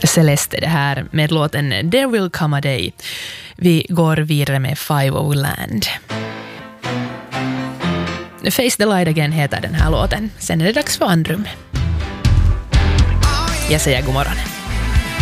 Celeste det här med låten There Will Come a Day. Vi går vidare med Five O Land. Face the Light Again heter den här låten. Sen är det dags för Andrum. Jag säger god morgon.